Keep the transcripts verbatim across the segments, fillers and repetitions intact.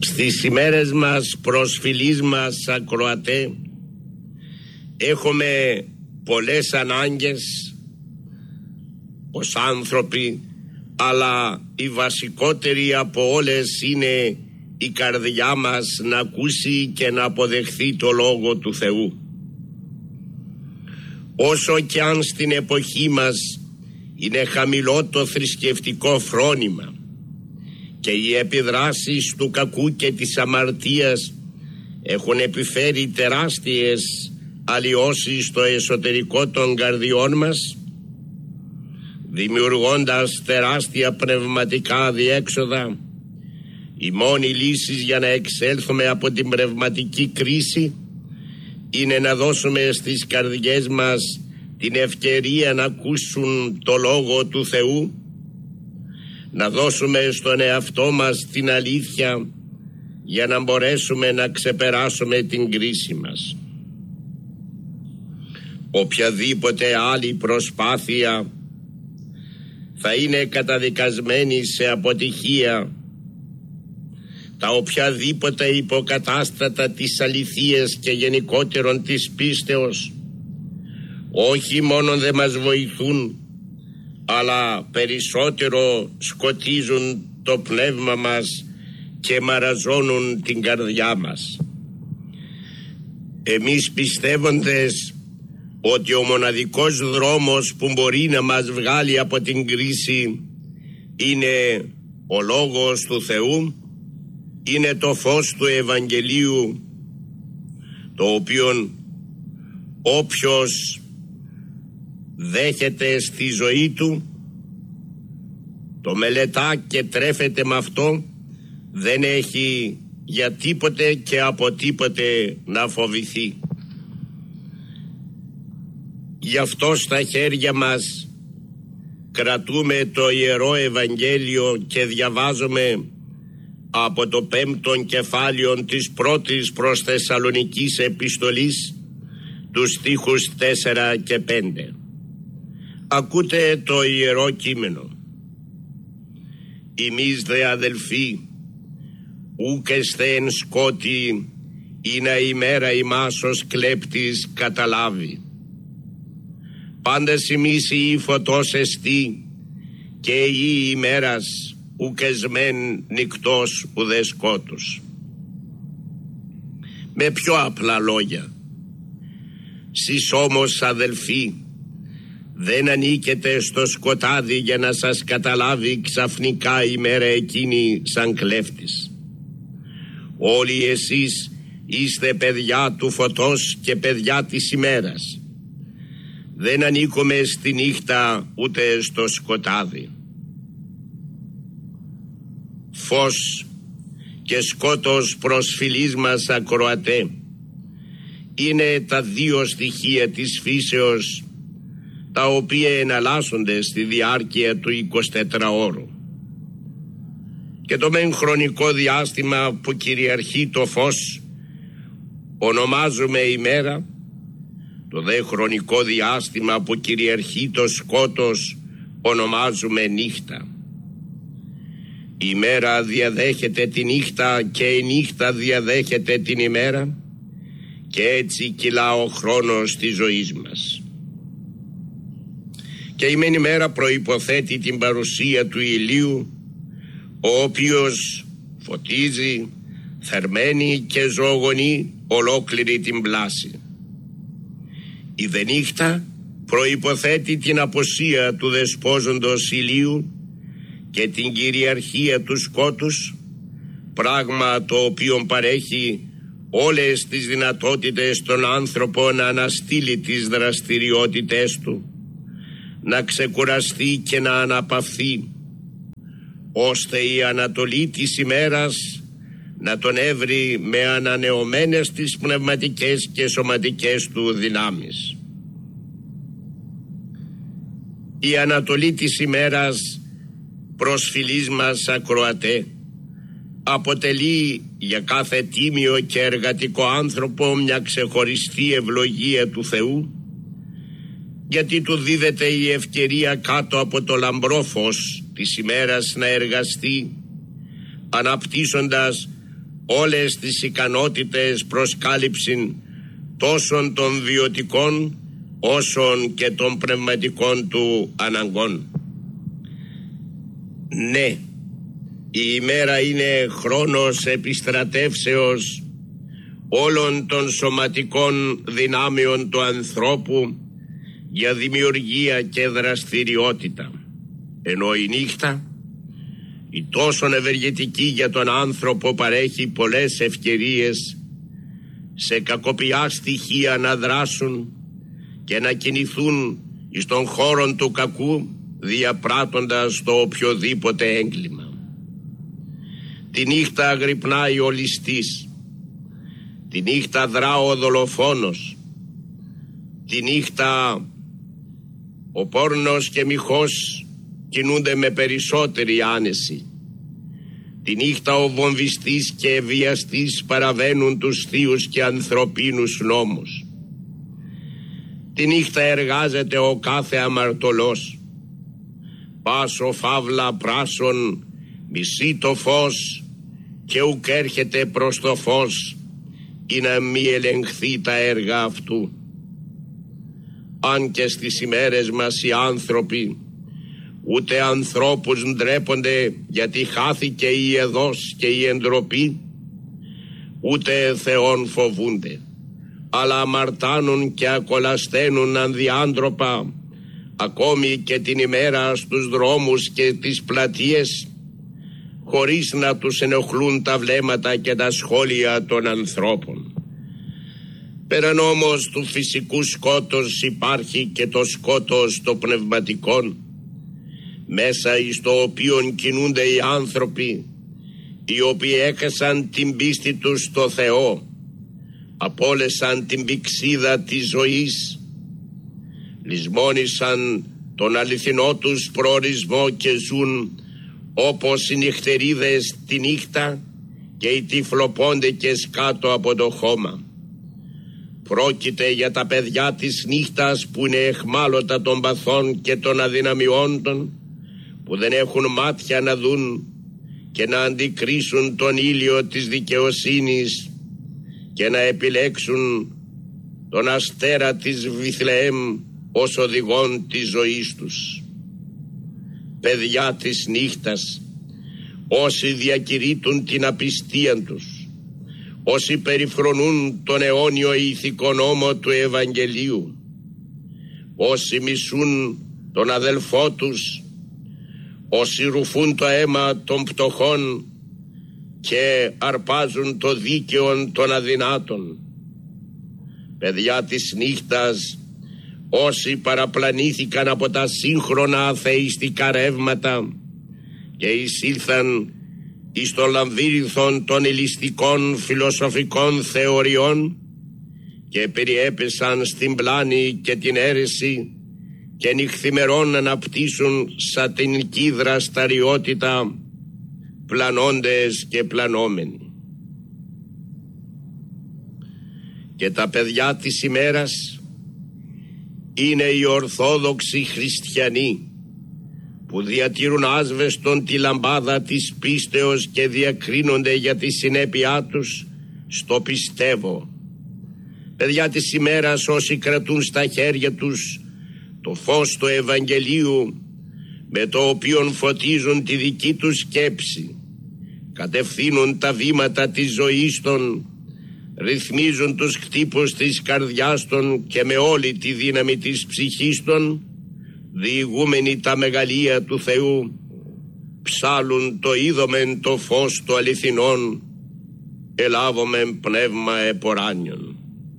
Στις ημέρες μας, προσφυλείς μας ακροατέ, έχουμε πολλές ανάγκες ως άνθρωποι, αλλά η βασικότερη από όλες είναι η καρδιά μας να ακούσει και να αποδεχθεί το Λόγο του Θεού. Όσο κι αν στην εποχή μας είναι χαμηλό το θρησκευτικό φρόνημα και οι επιδράσεις του κακού και της αμαρτίας έχουν επιφέρει τεράστιες αλλοιώσεις στο εσωτερικό των καρδιών μας, δημιουργώντας τεράστια πνευματικά αδιέξοδα, η μόνη λύση για να εξέλθουμε από την πνευματική κρίση είναι να δώσουμε στις καρδιές μας την ευκαιρία να ακούσουν το Λόγο του Θεού, να δώσουμε στον εαυτό μας την αλήθεια για να μπορέσουμε να ξεπεράσουμε την κρίση μας. Οποιαδήποτε άλλη προσπάθεια θα είναι καταδικασμένη σε αποτυχία. Τα οποιαδήποτε υποκατάστατα της αληθείας και γενικότερον της πίστεως όχι μόνο δεν μας βοηθούν, αλλά περισσότερο σκοτίζουν το πνεύμα μας και μαραζώνουν την καρδιά μας. Εμείς πιστεύοντες ότι ο μοναδικός δρόμος που μπορεί να μας βγάλει από την κρίση είναι ο Λόγος του Θεού, είναι το φως του Ευαγγελίου, το οποίο όποιος δέχεται στη ζωή του, το μελετά και τρέφεται με αυτό, δεν έχει για τίποτε και από τίποτε να φοβηθεί. Γι' αυτό στα χέρια μας κρατούμε το Ιερό Ευαγγέλιο και διαβάζουμε από το πέμπτον κεφάλαιο της πρώτης προς Θεσσαλονικής επιστολής, τους στίχους τέσσερα και πέντε. Ακούτε το Ιερό Κείμενο. «Ημείς δε αδελφοί, ούκ εστε εν σκότη, ή να ημέρα ημάς ως κλέπτης καταλάβει. Πάντες ημείς η φωτός εστί, και η ημέρας ουκ εσμέν νυκτός ουδέ σκότους». Με πιο απλά λόγια, σεις όμως αδελφοί δεν ανήκετε στο σκοτάδι για να σας καταλάβει ξαφνικά η μέρα εκείνη σαν κλέφτης. Όλοι εσείς είστε παιδιά του φωτός και παιδιά της ημέρας. Δεν ανήκουμε στη νύχτα ούτε στο σκοτάδι. Φως και σκότος προσφυλείς μας ακροατέ είναι τα δύο στοιχεία της φύσεως, τα οποία εναλλάσσονται στη διάρκεια του εικοσιτετράωρου. Και το μεν χρονικό διάστημα που κυριαρχεί το φως ονομάζουμε ημέρα, το δε χρονικό διάστημα που κυριαρχεί το σκότος ονομάζουμε νύχτα. Η ημέρα διαδέχεται τη νύχτα και η νύχτα διαδέχεται την ημέρα, και έτσι κυλά ο χρόνος της ζωής μας. Και η μεν ημέρα προϋποθέτει την παρουσία του ηλίου, ο οποίος φωτίζει, θερμαίνει και ζωογονεί ολόκληρη την πλάση. Η δε νύχτα προϋποθέτει την αποσία του δεσπόζοντος ηλίου και την κυριαρχία του σκότους, πράγμα το οποίο παρέχει όλες τις δυνατότητες στον άνθρωπο να αναστείλει τις δραστηριότητες του, να ξεκουραστεί και να αναπαυθεί, ώστε η ανατολή της ημέρας να τον έβρει με ανανεωμένες τις πνευματικές και σωματικές του δυνάμεις. Η ανατολή της ημέρας, προσφυλείς μας ακροατέ, αποτελεί για κάθε τίμιο και εργατικό άνθρωπο μια ξεχωριστή ευλογία του Θεού, γιατί του δίδεται η ευκαιρία κάτω από το λαμπρό φως της ημέρας να εργαστεί, αναπτύσσοντας όλες τις ικανότητες προς κάλυψη τόσων των βιωτικών όσων και των πνευματικών του αναγκών. Ναι, η ημέρα είναι χρόνος επιστρατεύσεως όλων των σωματικών δυνάμεων του ανθρώπου για δημιουργία και δραστηριότητα, ενώ η νύχτα, η τόσο ευεργετική για τον άνθρωπο, παρέχει πολλές ευκαιρίες σε κακοποιά στοιχεία να δράσουν και να κινηθούν εις των χώρων του κακού, διαπράττοντας το οποιοδήποτε έγκλημα. Τη νύχτα αγρυπνάει ο ληστής, τη νύχτα δρά ο δολοφόνος, τη νύχτα ο πόρνος και μοιχός κινούνται με περισσότερη άνεση. Τη νύχτα ο βομβιστής και βιαστής παραβαίνουν τους θείους και ανθρωπίνους νόμους. Τη νύχτα εργάζεται ο κάθε αμαρτωλός. Πάσο φαύλα πράσον μισεί το φως και ουκ έρχεται προς το φως ή να μη ελεγχθεί τα έργα αυτού. Αν και στις ημέρες μας οι άνθρωποι ούτε ανθρώπους ντρέπονται γιατί χάθηκε η εδώς και η εντροπή, ούτε Θεόν φοβούνται, αλλά αμαρτάνουν και ακολασθαίνουν ανδιάντροπα ακόμη και την ημέρα στους δρόμους και τις πλατείες, χωρίς να τους ενοχλούν τα βλέμματα και τα σχόλια των ανθρώπων. Πέραν όμως του φυσικού σκότος υπάρχει και το σκότος των πνευματικών, μέσα εις το οποίον κινούνται οι άνθρωποι οι οποίοι έχασαν την πίστη τους στο Θεό, απόλεσαν την πηξίδα της ζωής, λησμόνησαν τον αληθινό τους προορισμό και ζουν όπως οι νυχτερίδες τη νύχτα και οι τυφλοπόντεκες κάτω από το χώμα. Πρόκειται για τα παιδιά της νύχτας που είναι εχμάλωτα των παθών και των αδυναμιών, που δεν έχουν μάτια να δουν και να αντικρίσουν τον ήλιο της δικαιοσύνης και να επιλέξουν τον αστέρα της Βιθλεέμ ως οδηγόν της ζωής τους. Παιδιά της νύχτας, όσοι διακηρύττουν την απιστία τους, όσοι περιφρονούν τον αιώνιο ηθικό νόμο του Ευαγγελίου, όσοι μισούν τον αδελφό τους, όσοι ρουφούν το αίμα των πτωχών και αρπάζουν το δίκαιο των αδυνάτων. Παιδιά της νύχτας, όσοι παραπλανήθηκαν από τα σύγχρονα αθεϊστικά ρεύματα και εισήλθαν εις το λαμβύριθον των ελιστικών φιλοσοφικών θεωριών και περιέπεσαν στην πλάνη και την αίρεση και νυχθημερών αναπτύσσουν σατανική δραστηριότητα, πλανώντες και πλανόμενοι. Και τα παιδιά της ημέρας είναι οι Ορθόδοξοι χριστιανοί που διατηρούν άσβεστον τη λαμπάδα της πίστεως και διακρίνονται για τη συνέπειά τους στο πιστεύω. Παιδιά της ημέρας, όσοι κρατούν στα χέρια τους το φως του Ευαγγελίου, με το οποίον φωτίζουν τη δική τους σκέψη, κατευθύνουν τα βήματα της ζωής των, ρυθμίζουν τους χτύπους της καρδιάς των και με όλη τη δύναμη της ψυχής των, διηγούμενοι τα μεγαλεία του Θεού, ψάλουν το είδομεν το φως του αληθινών, ελάβομεν πνεύμα εποράνιον.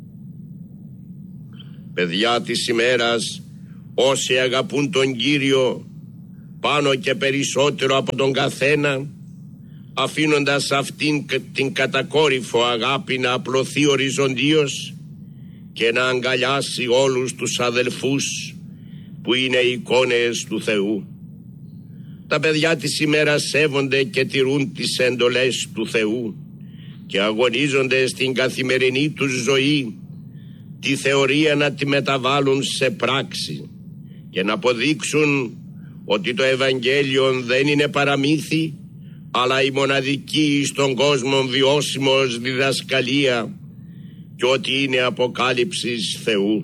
Παιδιά της ημέρας, όσοι αγαπούν τον Κύριο πάνω και περισσότερο από τον καθένα, αφήνοντας αυτήν την κατακόρυφο αγάπη να απλωθεί οριζοντίως και να αγκαλιάσει όλους τους αδελφούς που είναι εικόνες του Θεού. Τα παιδιά της ημέρας σέβονται και τηρούν τις εντολές του Θεού και αγωνίζονται στην καθημερινή τους ζωή τη θεωρία να τη μεταβάλουν σε πράξη και να αποδείξουν ότι το Ευαγγέλιο δεν είναι παραμύθι, αλλά η μοναδική στον κόσμο βιώσιμος διδασκαλία και ότι είναι αποκάλυψης Θεού.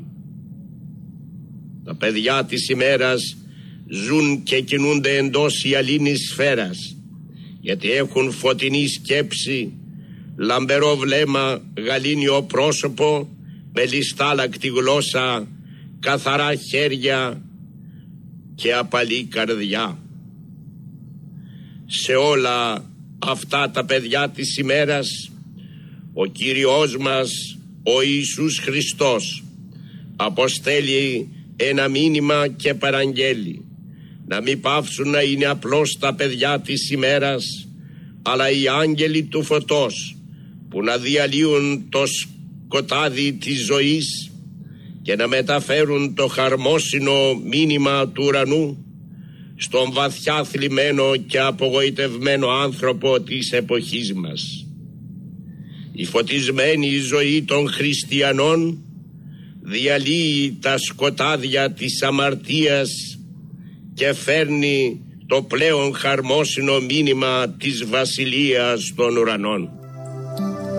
Τα παιδιά της ημέρας ζουν και κινούνται εντός ιαλίνης σφαίρας, γιατί έχουν φωτεινή σκέψη, λαμπερό βλέμμα, γαλήνιο πρόσωπο, με λιστάλακτη γλώσσα, καθαρά χέρια και απαλή καρδιά. Σε όλα αυτά τα παιδιά της ημέρας, ο Κύριος μας, ο Ιησούς Χριστός, αποστέλει ένα μήνυμα και παραγγέλει να μην πάψουν να είναι απλώς τα παιδιά της ημέρας, αλλά οι άγγελοι του φωτός που να διαλύουν το σκοτάδι της ζωής και να μεταφέρουν το χαρμόσυνο μήνυμα του ουρανού στον βαθιά θλιμμένο και απογοητευμένο άνθρωπο της εποχής μας. Η φωτισμένη ζωή των χριστιανών διαλύει τα σκοτάδια της αμαρτίας και φέρνει το πλέον χαρμόσυνο μήνυμα της Βασιλείας των Ουρανών.